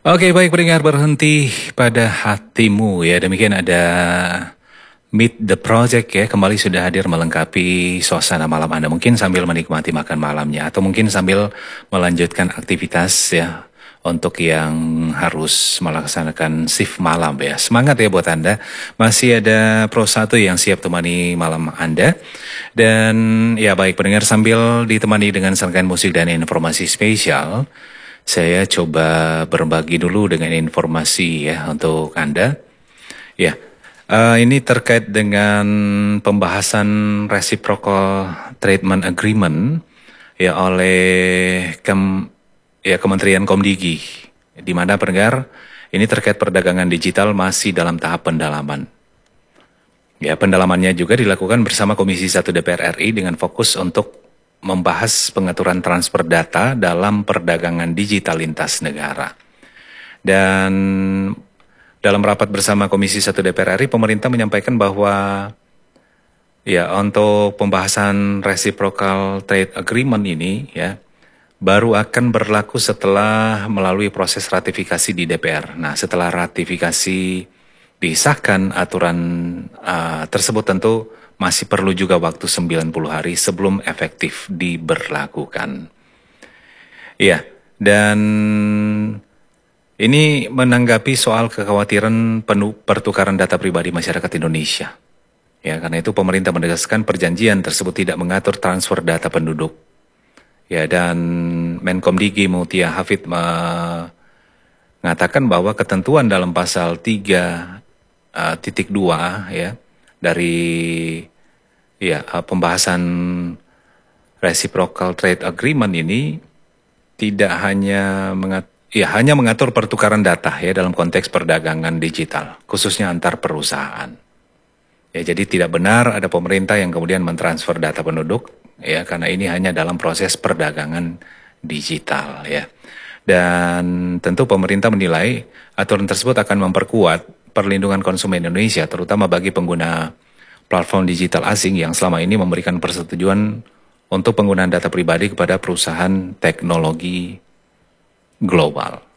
Oke, baik pendengar, berhenti pada hatimu ya. Demikian ada Meet the Project ya, kembali sudah hadir melengkapi suasana malam Anda. Mungkin sambil menikmati makan malamnya atau mungkin sambil melanjutkan aktivitas ya untuk yang harus melaksanakan shift malam ya. Semangat ya buat Anda. Masih ada Pro 1 yang siap temani malam Anda. Dan ya baik pendengar, sambil ditemani dengan serangkaian musik dan informasi spesial, saya coba berbagi dulu dengan informasi ya untuk Anda. Ya, ini terkait dengan pembahasan reciprocal treatment agreement ya oleh Kementerian Komdigi, di mana pendengar ini terkait perdagangan digital masih dalam tahap pendalaman. Ya, pendalamannya juga dilakukan bersama Komisi 1 DPR RI dengan fokus untuk membahas pengaturan transfer data dalam perdagangan digital lintas negara. Dan dalam rapat bersama Komisi 1 DPR RI, pemerintah menyampaikan bahwa ya untuk pembahasan reciprocal trade agreement ini ya baru akan berlaku setelah melalui proses ratifikasi di DPR. Nah, setelah ratifikasi disahkan, aturan tersebut tentu masih perlu juga waktu 90 hari sebelum efektif diberlakukan. Ya, dan ini menanggapi soal kekhawatiran pertukaran data pribadi masyarakat Indonesia. Ya, karena itu pemerintah menegaskan perjanjian tersebut tidak mengatur transfer data penduduk. Ya, dan Menkomdigi Mutia Hafid mengatakan bahwa ketentuan dalam pasal 3.2 ya dari pembahasan reciprocal trade agreement ini tidak hanya mengatur pertukaran data ya dalam konteks perdagangan digital, khususnya antar perusahaan. Ya, jadi tidak benar ada pemerintah yang kemudian mentransfer data penduduk ya, karena ini hanya dalam proses perdagangan digital ya. Dan tentu pemerintah menilai aturan tersebut akan memperkuat perlindungan konsumen Indonesia, terutama bagi pengguna platform digital asing yang selama ini memberikan persetujuan untuk penggunaan data pribadi kepada perusahaan teknologi global.